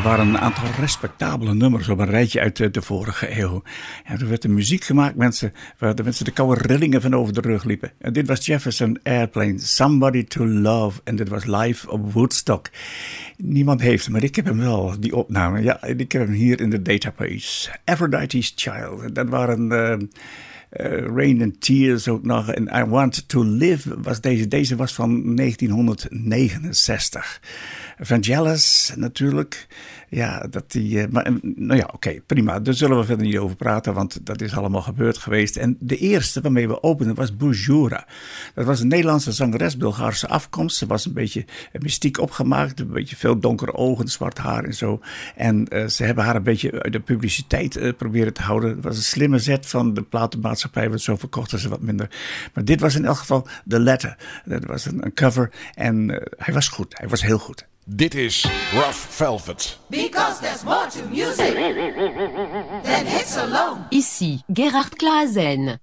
waren een aantal respectabele nummers op een rijtje uit de vorige eeuw. En er werd de muziek gemaakt, waar de mensen de koude rillingen van over de rug liepen. En dit was Jefferson Airplane, Somebody to Love. En dit was live op Woodstock. Niemand heeft hem, maar ik heb hem wel, die opname. Ja, ik heb hem hier in de database. Aphrodite's Child. Dat waren Rain and Tears ook nog. En I Want to Live was deze. Deze was van 1969. Vangelis natuurlijk. Ja, oké, prima. Daar zullen we verder niet over praten, want dat is allemaal gebeurd geweest. En de eerste waarmee we openden was Boujura. Dat was een Nederlandse zangeres, Bulgaarse afkomst. Ze was een beetje mystiek opgemaakt, een beetje veel donkere ogen, zwart haar en zo. En ze hebben haar een beetje uit de publiciteit proberen te houden. Het was een slimme zet van de platenmaatschappij, want zo verkochten ze wat minder. Maar dit was in elk geval The Letter. Dat was een cover en hij was goed. Hij was heel goed. Dit is Rough Velvet. Because there's more to music than hits alone. Ici Gerhard Klaassen.